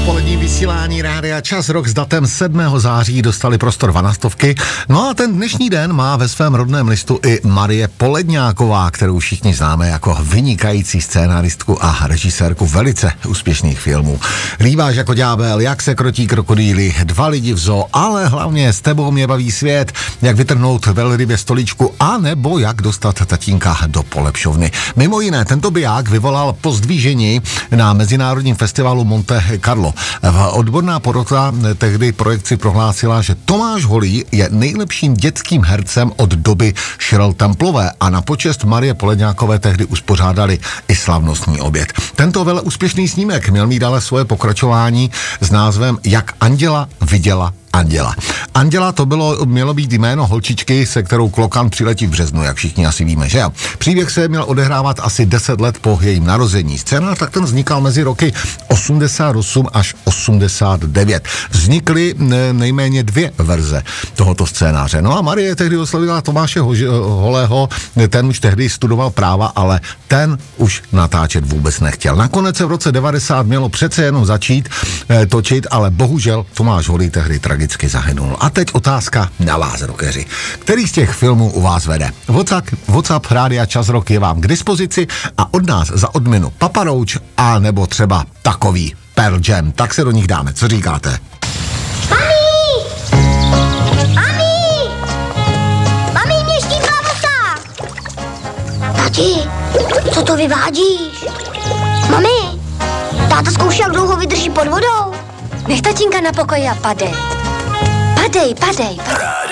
Odpolední vysílání Rádia Čas Rock s datem 7. září dostali prostor Vanastovky. No a ten dnešní den má ve svém rodném listu i Marie Poledňáková, kterou všichni známe jako vynikající scénáristku a režisérku velice úspěšných filmů. Líbáš jako ďábel, Jak se krotí krokodýly, Dva lidi v zoo, ale hlavně S tebou mě baví svět, Jak vytrhnout velrybě stoličku a nebo Jak dostat tatínka do polepšovny. Mimo jiné, tento biják vyvolal pozdvížení na mezinárodním festivalu Monte Carlo. Odborná porota tehdy projekci prohlásila, že Tomáš Holý je nejlepším dětským hercem od doby Sheryl Templové a na počest Marie Poledňákové tehdy uspořádali i slavnostní oběd. Tento veleúspěšný snímek měl mít ale svoje pokračování s názvem Jak Anděla viděla Anděla. Anděla to mělo být jméno holčičky, se kterou klokan přiletí v březnu, jak všichni asi víme, že jo? Příběh se měl odehrávat asi 10 let po jejím narození. Scénář tak ten vznikal mezi roky 88 až 89. Vznikly nejméně 2 verze tohoto scénáře. No a Marie tehdy oslovila Tomáše Holého, ten už tehdy studoval práva, ale ten už natáčet vůbec nechtěl. Nakonec se v roce 90 mělo přece jenom začít točit, ale bohužel Tomáš Holý tehdy tragicky zahynul. A teď otázka na vás, rockeři. Který z těch filmů u vás vede? WhatsApp Rádia Čas Rock je vám k dispozici a od nás za odměnu Papa Roach a nebo třeba takový Pearl Jam. Tak se do nich dáme. Co říkáte? Mami! Mami! Mami, mě štípá vosa! Tati, co to vyvádíš? Mami, táta zkouší, jak dlouho vydrží pod vodou. Nech tatínka na pokoji a padej. Padej.